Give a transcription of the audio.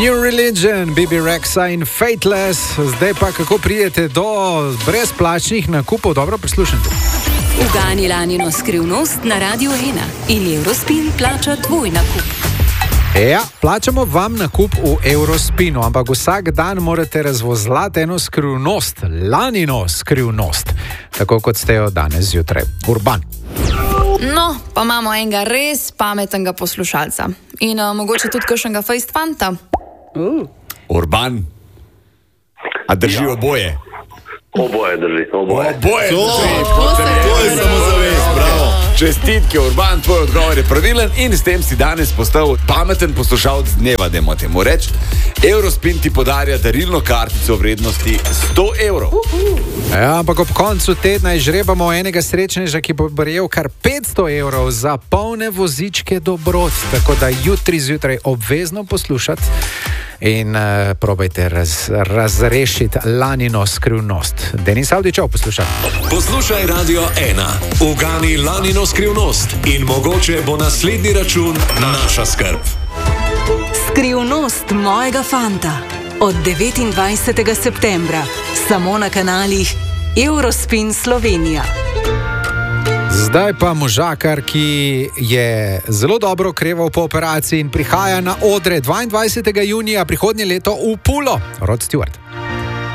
New Religion, Bibi Rexa in Fateless. Zdaj pa kako prijete do brezplačnih nakupov, dobro poslušajte. Ugani lanino skrivnost na Radio 1 in Eurospin plača tvoj nakup. Ja, plačamo vam nakup v Eurospinu, ampak vsak dan morate razvozlati eno skrivnost, lanino skrivnost, tako kot ste jo danes zjutraj. Urban. No, pa imamo enega res pametnega poslušalca. In mogoče tudi kakšnega fejst fanta. Urban. A drži oboje? Oboje drži. Oboje drži. To je samozavest, bravo. Čestitke, Urban, tvoj odgovor je pravilen in s tem si danes postal pameten poslušalec dneva, dajmo temu reči. Eurospin ti podarja darilno kartico v vrednosti 100 evrov. Ja, ampak ob koncu tedna izžrebamo enega srečneža, ki bo prejel kar 500 evrov za polne vozičke do Brod. Tako da jutri zjutraj obvezno poslušati in probajte razrešiti lanino skrivnost. Denis Avdićev posluša. Poslušaj Radio 1, ugani lanino skrivnost in mogoče bo naslednji račun naša skrb. Skrivnost mojega fanta od 29. septembra samo na kanalih Eurospin Slovenija. Zdaj pa možakar, ki je zelo dobro okreval po operaciji in prihaja na odre 22. junija prihodnje leto v Pulo. Rod Stewart.